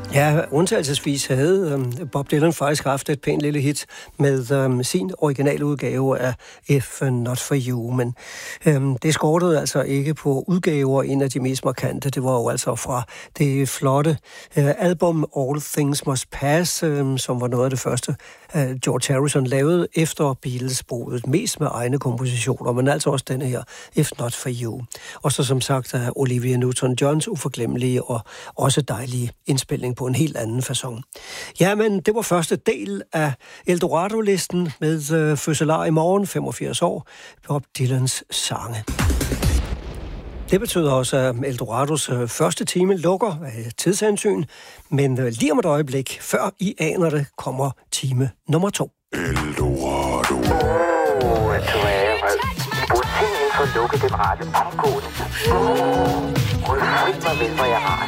Ja, undtagelsesvis havde Bob Dylan faktisk haft et pænt lille hit med sin originale udgave af If Not For You, men det skortede altså ikke på udgaver. En af de mest markante, det var jo altså fra det flotte album All Things Must Pass, som var noget af det første, George Harrison lavede efter Beatles-bruddet, mest med egne kompositioner, men altså også denne her, If Not For You. Og så som sagt af Olivia Newton-Johns uforglemmelige og også dejlige indspilning på en helt anden facon. Ja, men det var første del af Eldorado-listen med fødselar i morgen, 85 år, Bob Dylans sange. Det betyder også, at Eldorados første time lukker af tidshensyn, men lige om et øjeblik, før I aner det, kommer time nummer 2. Eldorado. For lukke den rette omgående. Rød mig vel, hvor jeg har